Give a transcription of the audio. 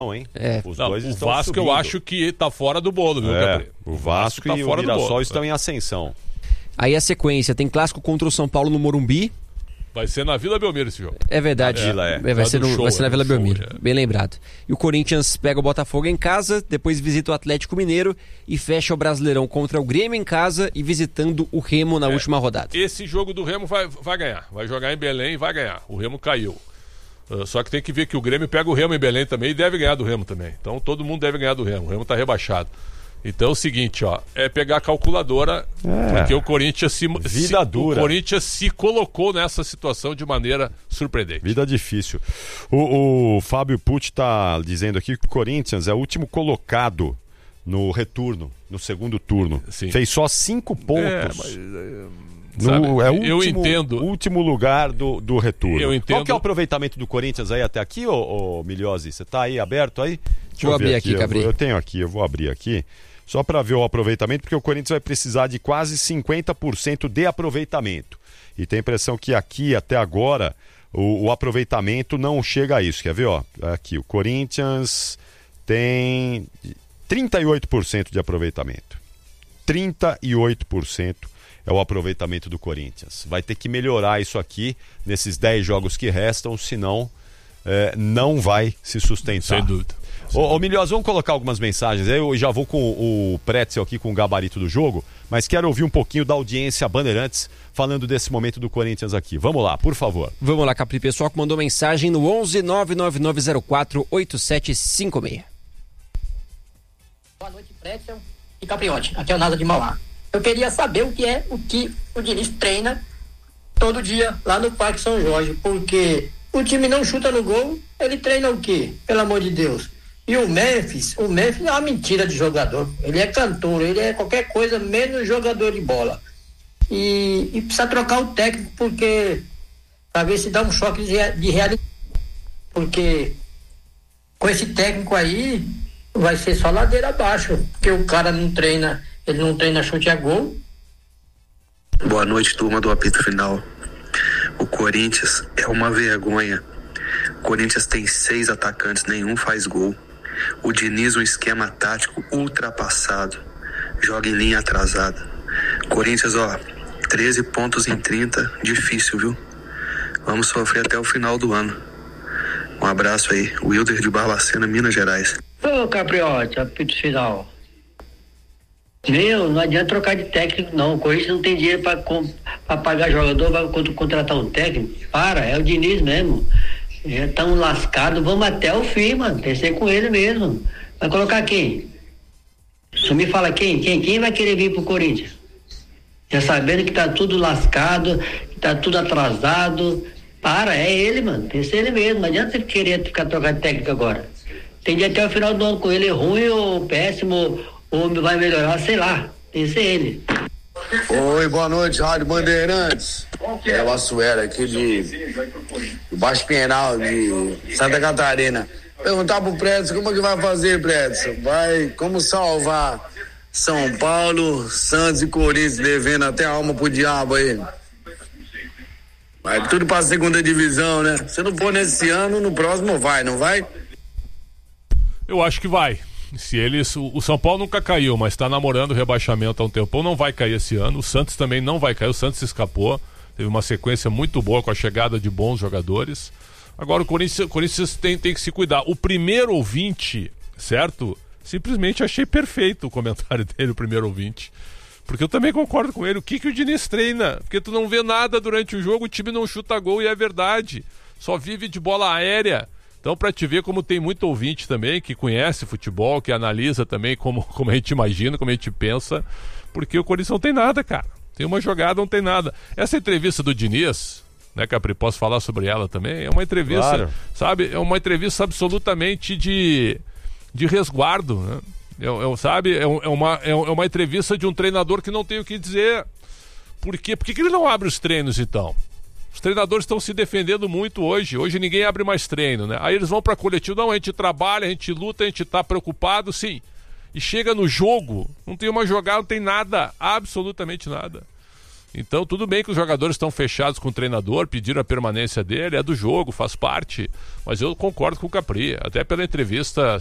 Hein? Os dois estão Vasco subindo. Eu acho que tá fora do bolo, viu, Gabriel? O Vasco e o Mirassol estão em ascensão. Aí a sequência, tem clássico contra o São Paulo no Morumbi. Vai ser na Vila Belmiro esse jogo. É verdade. Vai ser na Vila Belmiro. Bem lembrado. E o Corinthians pega o Botafogo em casa, depois visita o Atlético Mineiro e fecha o Brasileirão contra o Grêmio em casa e visitando o Remo na última rodada. Esse jogo do Remo vai ganhar. Vai jogar em Belém e vai ganhar. O Remo caiu. Só que tem que ver que o Grêmio pega o Remo em Belém também e deve ganhar do Remo também. Então todo mundo deve ganhar do Remo. O Remo tá rebaixado. Então é o seguinte, é pegar a calculadora, porque o Corinthians o Corinthians se colocou nessa situação de maneira surpreendente. Vida difícil. O Fábio Pucci está dizendo aqui que o Corinthians é o último colocado no retorno, no segundo turno. Sim. Fez só 5 pontos. Eu entendo. O último lugar do retorno. Eu entendo. Qual que é o aproveitamento do Corinthians aí até aqui, ô Milhozzi? Você tá aí aberto aí? Deixa eu abrir aqui, Gabriel. Eu tenho aqui, eu vou abrir aqui. Só para ver o aproveitamento, porque o Corinthians vai precisar de quase 50% de aproveitamento. E tem a impressão que aqui, até agora, o aproveitamento não chega a isso. Quer ver? Aqui, o Corinthians tem 38% de aproveitamento. 38% é o aproveitamento do Corinthians. Vai ter que melhorar isso aqui nesses 10 jogos que restam, senão não vai se sustentar. Sem dúvida. Ô Milhozzi, vamos colocar algumas mensagens. Eu já vou com o Pretzel aqui com o gabarito do jogo, mas quero ouvir um pouquinho da audiência Bandeirantes falando desse momento do Corinthians aqui. Vamos lá, por favor. Vamos lá, Capri. Pessoal que mandou mensagem no 11 99904 8756. Boa noite, Pretzel e Capriotti. Aqui é o Nasa de Mauá. Eu queria saber o que o Diniz treina todo dia lá no Parque São Jorge, porque o time não chuta no gol, ele treina o quê? Pelo amor de Deus. E o Memphis é uma mentira de jogador. Ele é cantor, ele é qualquer coisa menos jogador de bola. E precisa trocar o técnico, porque para ver se dá um choque de realidade. Porque com esse técnico aí vai ser só ladeira abaixo, porque o cara não treina, ele não treina chute a gol. Boa noite, turma do apito final. O Corinthians é uma vergonha. O Corinthians tem 6 atacantes, nenhum faz gol. O Diniz, um esquema tático ultrapassado. Joga em linha atrasada. Corinthians, 13 pontos em 30, difícil, viu? Vamos sofrer até o final do ano. Um abraço aí, Wilder de Barbacena, Minas Gerais. Ô, Capriotti, apito final. Não adianta trocar de técnico, não. O Corinthians não tem dinheiro para pagar jogador, vai contratar um técnico. É o Diniz mesmo. Já estamos lascados, vamos até o fim, mano. Tem que ser com ele mesmo. Vai colocar quem? Só me fala quem vai querer vir pro Corinthians? Já sabendo que tá tudo lascado, que tá tudo atrasado. É ele, mano. Tem que ser ele mesmo. Não adianta você querer ficar trocando de técnico agora. Tem de até o final do ano com ele, ruim ou péssimo, ou vai melhorar, sei lá. Tem que ser ele. Oi, boa noite, Rádio Bandeirantes. É o Assuero aqui de Baixo Pinhal, de Santa Catarina. Perguntar pro Prédio como é que vai fazer, Prédio? Como salvar São Paulo, Santos e Corinthians devendo até a alma pro diabo aí? Vai tudo pra segunda divisão, né? Se não for nesse ano, no próximo vai, não vai? Eu acho que vai. O São Paulo nunca caiu, mas está namorando o rebaixamento há um tempão, não vai cair esse ano. O Santos também não vai cair, o Santos escapou, teve uma sequência muito boa com a chegada de bons jogadores. Agora o Corinthians tem que se cuidar. O primeiro ouvinte, certo? Simplesmente achei perfeito o comentário dele, o primeiro ouvinte. Porque eu também concordo com ele. O que o Diniz treina? Porque tu não vê nada durante o jogo, o time não chuta gol e é verdade. Só vive de bola aérea. Então, para te ver como tem muito ouvinte também que conhece futebol, que analisa também como a gente imagina, como a gente pensa, porque o Corinthians não tem nada, cara. Tem uma jogada, não tem nada. Essa entrevista do Diniz, né, Capri, posso falar sobre ela também? É uma entrevista, claro, sabe? É uma entrevista absolutamente de resguardo, né? Sabe? É uma entrevista de um treinador que não tem o que dizer. Por quê? Por que ele não abre os treinos, então? Os treinadores estão se defendendo muito hoje. Hoje ninguém abre mais treino, né? Aí eles vão para coletivo. Não, a gente trabalha, a gente luta, a gente tá preocupado, sim. E chega no jogo, não tem uma jogada, não tem nada, absolutamente nada. Então, tudo bem que os jogadores estão fechados com o treinador, pediram a permanência dele, é do jogo, faz parte. Mas eu concordo com o Capri, até pela entrevista